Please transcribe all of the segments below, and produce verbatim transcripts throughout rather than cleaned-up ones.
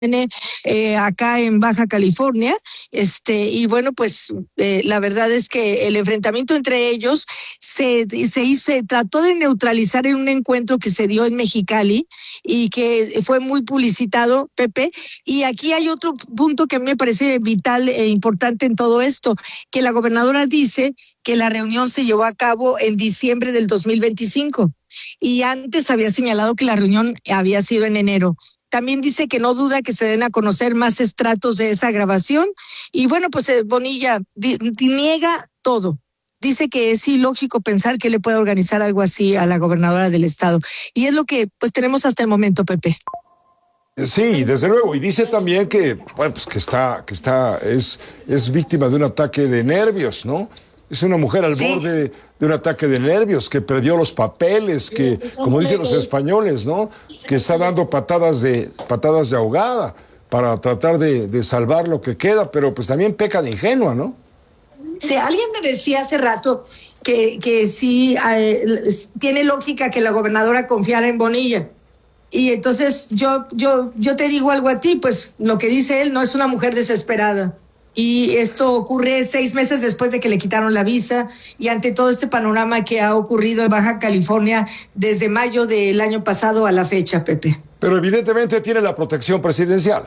Eh, acá en Baja California, este, y bueno, pues eh, la verdad es que el enfrentamiento entre ellos se, se hizo, se trató de neutralizar en un encuentro que se dio en Mexicali y que fue muy publicitado, Pepe, y aquí hay otro punto que a mí me parece vital e importante en todo esto, que la gobernadora dice que la reunión se llevó a cabo en diciembre del dos mil veinticinco y antes había señalado que la reunión había sido en enero. También dice que no duda que se den a conocer más estratos de esa grabación. Y bueno, pues eh, Bonilla di, di, niega todo. Dice que es ilógico pensar que le pueda organizar algo así a la gobernadora del estado. Y es lo que pues tenemos hasta el momento, Pepe. Sí, desde luego. Y dice también que, bueno, pues que está, que está, es, es víctima de un ataque de nervios, ¿no? Es una mujer al sí. borde de un ataque de nervios, que perdió los papeles, que, como dicen los españoles, ¿no? Que está dando patadas de, patadas de ahogada para tratar de, de salvar lo que queda, pero pues también peca de ingenua, ¿no? Sí, alguien me decía hace rato que, que sí eh, tiene lógica que la gobernadora confiara en Bonilla. Y entonces yo, yo, yo te digo algo a ti, pues lo que dice él no es una mujer desesperada. Y esto ocurre seis meses después de que le quitaron la visa y ante todo este panorama que ha ocurrido en Baja California desde mayo del año pasado a la fecha, Pepe. Pero evidentemente tiene la protección presidencial.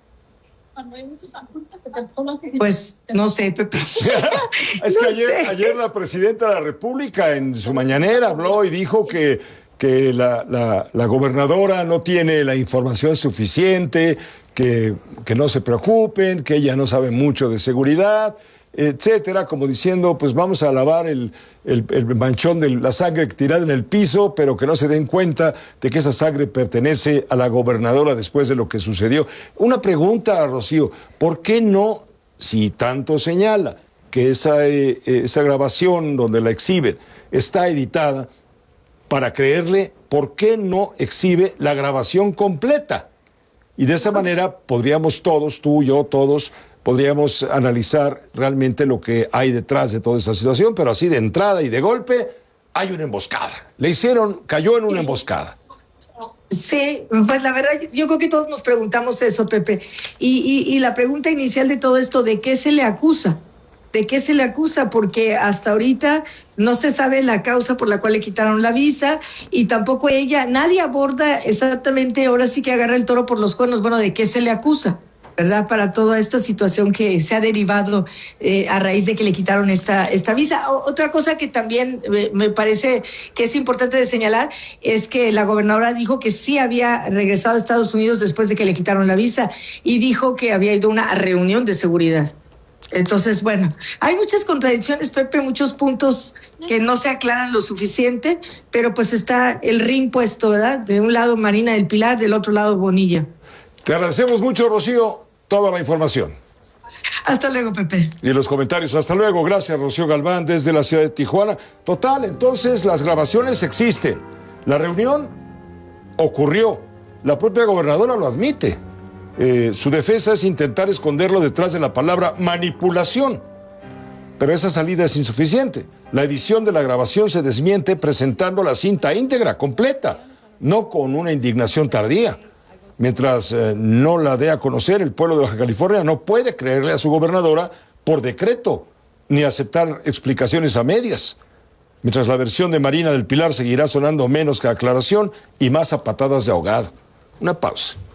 Pues no sé, Pepe. Es no que ayer, sé. ayer la presidenta de la República en su mañanera habló y dijo que, que la, la, la gobernadora no tiene la información suficiente, Que, que no se preocupen, que ella no sabe mucho de seguridad, etcétera, como diciendo, pues vamos a lavar el, el, el manchón de la sangre tirada en el piso, pero que no se den cuenta de que esa sangre pertenece a la gobernadora después de lo que sucedió. Una pregunta, Rocío, ¿por qué no, si tanto señala que esa, eh, esa grabación donde la exhiben está editada, para creerle, ¿por qué no exhibe la grabación completa? Y de esa manera podríamos todos, tú, yo, todos, podríamos analizar realmente lo que hay detrás de toda esa situación, pero así de entrada y de golpe hay una emboscada. Le hicieron, cayó en una emboscada. Sí, pues la verdad yo creo que todos nos preguntamos eso, Pepe. Y, y, y la pregunta inicial de todo esto, ¿de qué se le acusa? ¿De qué se le acusa? Porque hasta ahorita no se sabe la causa por la cual le quitaron la visa y tampoco ella, nadie aborda exactamente, ahora sí que agarra el toro por los cuernos, bueno, ¿de qué se le acusa? ¿Verdad? Para toda esta situación que se ha derivado eh, a raíz de que le quitaron esta, esta visa. O, otra cosa que también eh, me parece que es importante de señalar es que la gobernadora dijo que sí había regresado a Estados Unidos después de que le quitaron la visa y dijo que había ido a una reunión de seguridad. Entonces, bueno, hay muchas contradicciones, Pepe, muchos puntos que no se aclaran lo suficiente, pero pues está el ring puesto, ¿verdad? De un lado Marina del Pilar, del otro lado Bonilla. Te agradecemos mucho, Rocío, toda la información. Hasta luego, Pepe. Y los comentarios, hasta luego. Gracias, Rocío Galván, desde la ciudad de Tijuana. Total, entonces las grabaciones existen. La reunión ocurrió. La propia gobernadora lo admite. Eh, su defensa es intentar esconderlo detrás de la palabra manipulación. Pero esa salida es insuficiente. La edición de la grabación se desmiente presentando la cinta íntegra, completa, no con una indignación tardía. Mientras eh, no la dé a conocer, el pueblo de Baja California no puede creerle a su gobernadora por decreto, ni aceptar explicaciones a medias. Mientras la versión de Marina del Pilar seguirá sonando menos que aclaración y más a patadas de ahogado. Una pausa.